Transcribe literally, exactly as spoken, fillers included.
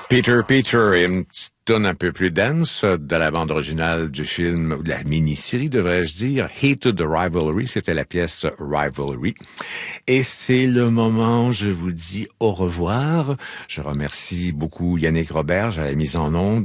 Peter Peter et une petite tourne un peu plus dense de la bande originale du film, ou de la mini-série devrais-je dire, Hated the Rivalry, c'était la pièce Rivalry. Et c'est le moment où je vous dis au revoir. Je remercie beaucoup Yannick Roberge à la mise en onde.